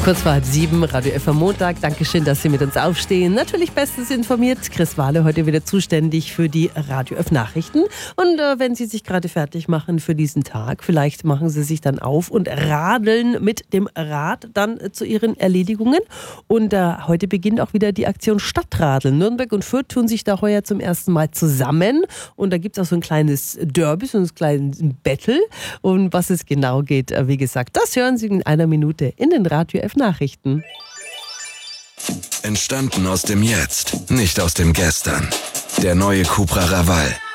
Kurz vor 6:30, Radio F am Montag. Dankeschön, dass Sie mit uns aufstehen. Natürlich bestens informiert. Chris Wahle heute wieder zuständig für die Radio F Nachrichten. Und wenn Sie sich gerade fertig machen für diesen Tag, vielleicht machen Sie sich dann auf und radeln mit dem Rad dann zu Ihren Erledigungen. Und heute beginnt auch wieder die Aktion Stadtradeln. Nürnberg und Fürth tun sich da heuer zum ersten Mal zusammen. Und da gibt es auch so ein kleines Derby, so ein kleines Battle. Und was es genau geht, wie gesagt, das hören Sie in einer Minute in den Radio F Nachrichten. Entstanden aus dem Jetzt, nicht aus dem Gestern. Der neue Cupra Raval.